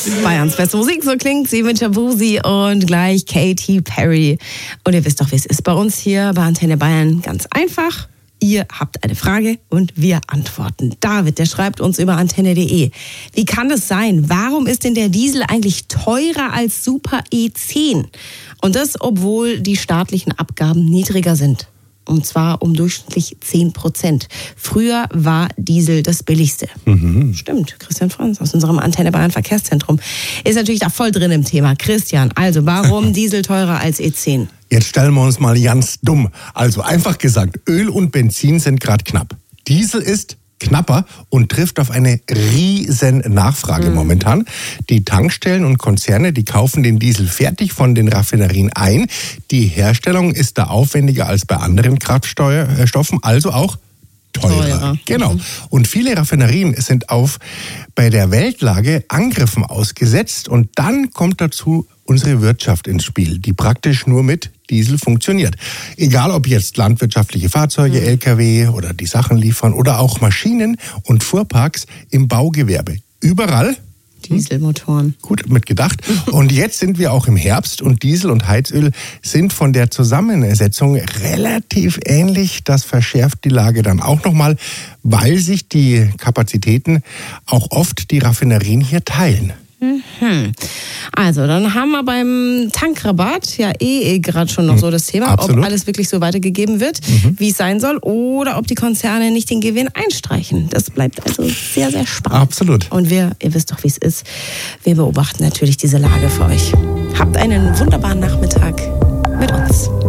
Bayerns beste Musik, so klingt sie mit Shabuzi und gleich Katy Perry. Und ihr wisst doch, wie es ist bei uns hier bei Antenne Bayern. Ganz einfach. Ihr habt eine Frage und wir antworten. David, der schreibt uns über antenne.de. Wie kann das sein? Warum ist denn der Diesel eigentlich teurer als Super E10? Und das, obwohl die staatlichen Abgaben niedriger sind. Und zwar um durchschnittlich 10%. Früher war Diesel das billigste. Stimmt, Christian Franz aus unserem Antenne Bayern Verkehrszentrum ist natürlich da voll drin im Thema. Christian, also warum Diesel teurer als E10? Jetzt stellen wir uns mal ganz dumm. Also einfach gesagt, Öl und Benzin sind gerade knapp. Diesel ist knapper und trifft auf eine riesen Nachfrage momentan. Die Tankstellen und Konzerne, die kaufen den Diesel fertig von den Raffinerien ein. Die Herstellung ist da aufwendiger als bei anderen Kraftstoffen, also auch teurer. Genau. Und viele Raffinerien sind bei der Weltlage Angriffen ausgesetzt. Und dann kommt dazu unsere Wirtschaft ins Spiel, die praktisch nur mit Diesel funktioniert. Egal ob jetzt landwirtschaftliche Fahrzeuge, LKW oder die Sachen liefern oder auch Maschinen und Fuhrparks im Baugewerbe. Überall Dieselmotoren. Gut mitgedacht. Und jetzt sind wir auch im Herbst und Diesel und Heizöl sind von der Zusammensetzung relativ ähnlich. Das verschärft die Lage dann auch nochmal, weil sich die Kapazitäten auch oft die Raffinerien hier teilen. Also, dann haben wir beim Tankrabatt ja gerade schon noch so das Thema, Absolut. ob alles wirklich so weitergegeben wird, wie es sein soll, oder ob die Konzerne nicht den Gewinn einstreichen. Das bleibt also sehr, sehr spannend. Absolut. Und ihr wisst doch, wie es ist. Wir beobachten natürlich diese Lage für euch. Habt einen wunderbaren Nachmittag mit uns.